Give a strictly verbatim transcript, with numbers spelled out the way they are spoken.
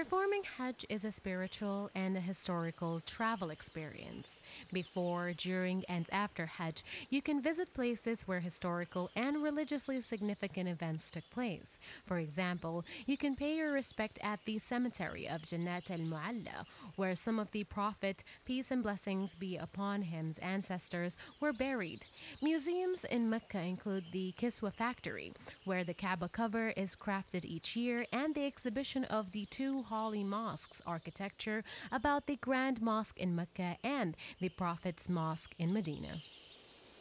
Performing Hajj is a spiritual and a historical travel experience. Before, during, and after Hajj, you can visit places where historical and religiously significant events took place. For example, you can pay your respect at the cemetery of Jannat al Mu'alla, where some of the Prophet, peace and blessings be upon him's ancestors, were buried. Museums in Mecca include the Kiswa Factory, where the Kaaba cover is crafted each year, and the exhibition of the two holy mosques architecture about the Grand Mosque in Mecca and the Prophet's Mosque in Medina.